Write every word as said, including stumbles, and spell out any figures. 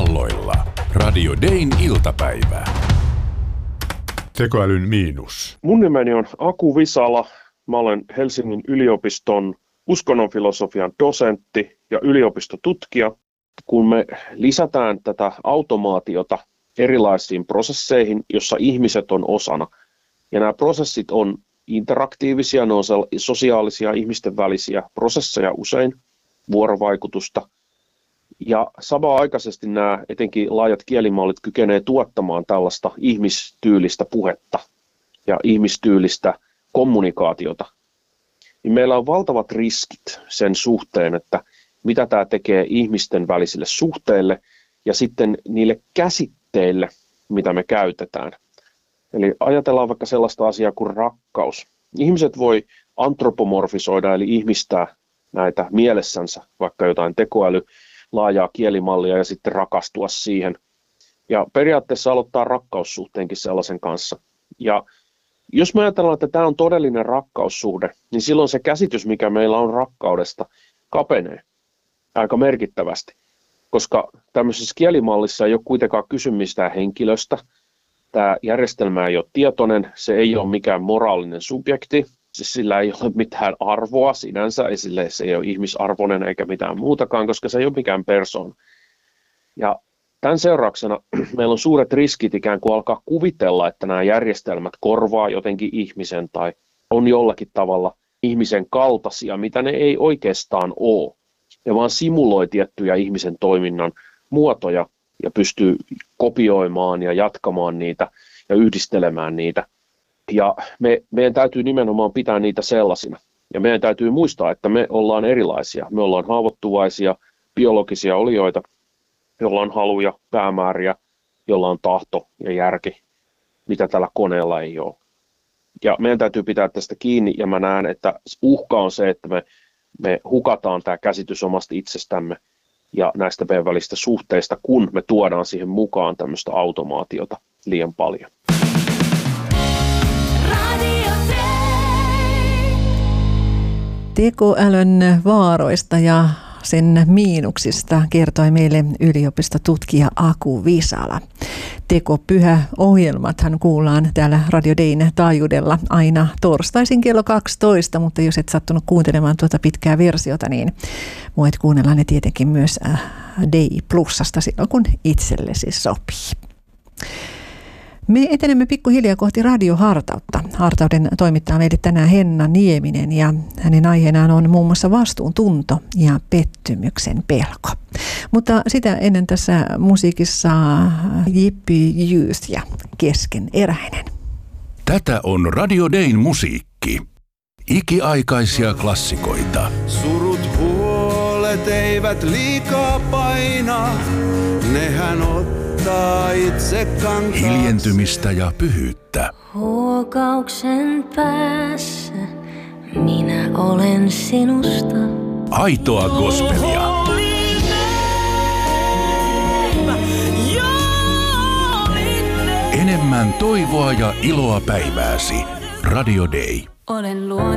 Yhdysvalloilla. Radio Dayn iltapäivä. Tekoälyn miinus. Mun nimeni on Aku Visala. Mä olen Helsingin yliopiston uskonnonfilosofian dosentti ja yliopistotutkija. Kun me lisätään tätä automaatiota erilaisiin prosesseihin, jossa ihmiset on osana, ja nämä prosessit on interaktiivisia, ne on sosiaalisia ihmisten välisiä prosesseja usein, vuorovaikutusta, ja samanaikaisesti nämä etenkin laajat kielimallit kykenevät tuottamaan tällaista ihmistyylistä puhetta ja ihmistyylistä kommunikaatiota, niin meillä on valtavat riskit sen suhteen, että mitä tämä tekee ihmisten välisille suhteille ja sitten niille käsitteille, mitä me käytetään. Eli ajatellaan vaikka sellaista asiaa kuin rakkaus. Ihmiset voi antropomorfisoida eli ihmistää näitä mielessänsä, vaikka jotain tekoäly, laajaa kielimallia ja sitten rakastua siihen. Ja periaatteessa aloittaa rakkaussuhteenkin sellaisen kanssa. Ja jos me ajatellaan, että tämä on todellinen rakkaussuhde, niin silloin se käsitys, mikä meillä on rakkaudesta, kapenee aika merkittävästi. Koska tämmöisessä kielimallissa ei ole kuitenkaan kysymys mistään henkilöstä. Tämä järjestelmä ei ole tietoinen, se ei ole mikään moraalinen subjekti, siis sillä ei ole mitään arvoa sinänsä, ei sille, se ei ole ihmisarvoinen eikä mitään muutakaan, koska se ei ole mikään persoona. Ja tämän seurauksena meillä on suuret riskit ikään kuin alkaa kuvitella, että nämä järjestelmät korvaa jotenkin ihmisen tai on jollakin tavalla ihmisen kaltaisia, mitä ne ei oikeastaan ole. Ja vaan simuloi tiettyjä ihmisen toiminnan muotoja ja pystyy kopioimaan ja jatkamaan niitä ja yhdistelemään niitä. Ja me, meidän täytyy nimenomaan pitää niitä sellaisina. Ja meidän täytyy muistaa, että me ollaan erilaisia. Me ollaan haavoittuvaisia biologisia olioita, joilla on haluja, päämääriä, jolla on tahto ja järki, mitä tällä koneella ei ole. Ja meidän täytyy pitää tästä kiinni, ja mä näen, että uhka on se, että me, me hukataan tämä käsitys omasta itsestämme ja näistä meidän välistä suhteista, kun me tuodaan siihen mukaan tämmöistä automaatiota liian paljon. Tekoälyn vaaroista ja sen miinuksista kertoi meille yliopistotutkija Aku Visala. Tekopyhä-ohjelmathan kuullaan täällä Radio Dayn taajuudella aina torstaisin kello kaksitoista, mutta jos et sattunut kuuntelemaan tuota pitkää versiota, niin voit kuunnella ne tietenkin myös Day Plusasta silloin, kun itsellesi sopii. Me etenemme pikkuhiljaa kohti radiohartautta. Hartauden toimittaa meille tänään Henna Nieminen ja hänen aiheenaan on muun muassa vastuuntunto ja pettymyksen pelko. Mutta sitä ennen tässä musiikissa Jippy Youth ja Keskeneräinen. Tätä on Radio Dayn musiikki. Ikiaikaisia klassikoita. Surut huolet eivät liikaa paina, nehän ottaa itse kantaksi. Hiljentymistä ja pyhyyttä. Huokauksen päässä minä olen sinusta. Aitoa gospelia. Enemmän toivoa ja iloa päivääsi. Radio Day. Olen luonut